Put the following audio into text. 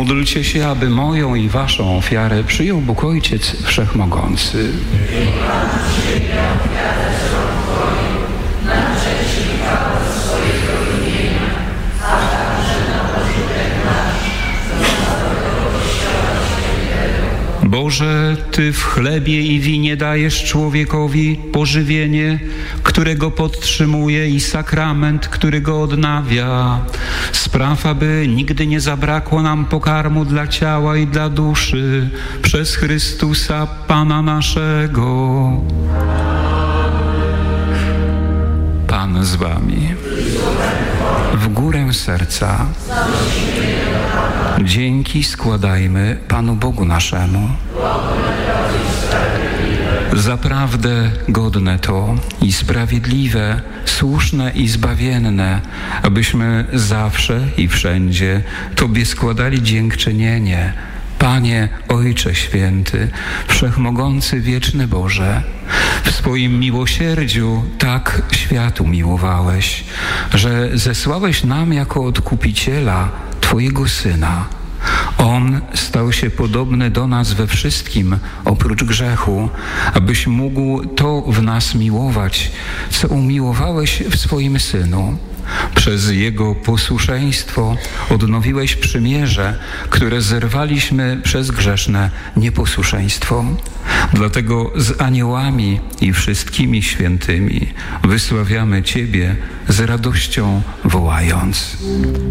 Módlcie się, aby moją i waszą ofiarę przyjął Bóg Ojciec Wszechmogący. Boże, Ty w chlebie i winie dajesz człowiekowi pożywienie, które go podtrzymuje, i sakrament, który go odnawia. Spraw, aby nigdy nie zabrakło nam pokarmu dla ciała i dla duszy, przez Chrystusa Pana naszego. Pan z wami. W górę serca. Dzięki składajmy Panu Bogu naszemu. Zaprawdę godne to i sprawiedliwe, słuszne i zbawienne, abyśmy zawsze i wszędzie Tobie składali dziękczynienie. Panie, Ojcze Święty, Wszechmogący, Wieczny Boże, w swoim miłosierdziu tak świat umiłowałeś, że zesłałeś nam jako Odkupiciela Twojego Syna. On stał się podobny do nas we wszystkim, oprócz grzechu, abyś mógł to w nas miłować, co umiłowałeś w swoim Synu. Przez Jego posłuszeństwo odnowiłeś przymierze, które zerwaliśmy przez grzeszne nieposłuszeństwo. Dlatego z aniołami i wszystkimi świętymi wysławiamy Ciebie z radością wołając.